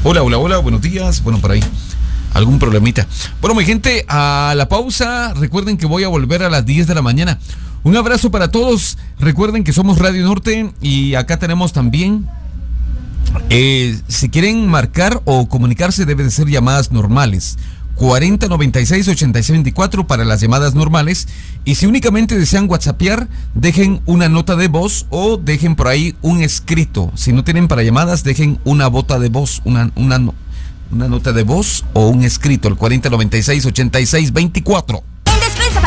Hola, hola, hola, buenos días. Bueno, por ahí, algún problemita. Bueno, mi gente, a la pausa. Recuerden que voy a volver a las 10 de la mañana. Un abrazo para todos. Recuerden que somos Radio Norte y acá tenemos también... si quieren marcar o comunicarse, deben de ser llamadas normales. 4096-8624 para las llamadas normales. Y si únicamente desean whatsappear, dejen una nota de voz o dejen por ahí un escrito. Si no tienen para llamadas, dejen una bota de voz, una nota de voz o un escrito, el 4096-8624.